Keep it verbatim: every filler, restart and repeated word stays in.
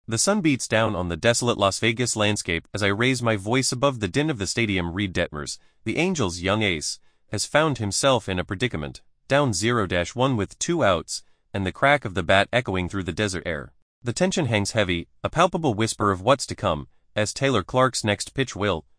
The sun beats down on the desolate Las Vegas landscape as I raise my voice above the din of the stadium. Reed Detmers, the Angels' young ace, has found himself in a predicament, down zero one with two outs, and the crack of the bat echoing through the desert air. The tension hangs heavy, a palpable whisper of what's to come, as Taylor Clark's next pitch will,